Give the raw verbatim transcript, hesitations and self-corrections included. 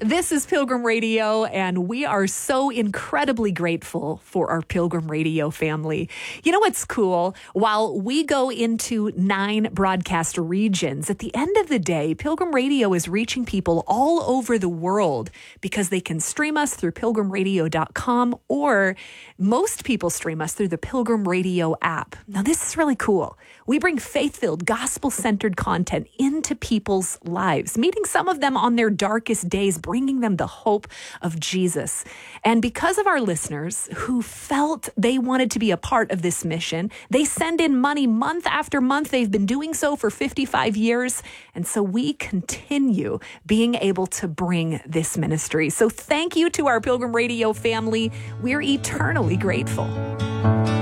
This is Pilgrim Radio, and we are so incredibly grateful for our Pilgrim Radio family. You know what's cool? While we go into nine broadcast regions, at the end of the day, Pilgrim Radio is reaching people all over the world because they can stream us through pilgrim radio dot com, or most people stream us through the Pilgrim Radio app. Now, this is really cool. We bring faith-filled, gospel-centered content into people's lives, meeting some of them on their darkest days, bringing them the hope of Jesus. And because of our listeners who felt they wanted to be a part of this mission, they send in money month after month. They've been doing so for fifty-five years. And so we continue being able to bring this ministry. So thank you to our Pilgrim Radio family. We're eternally grateful.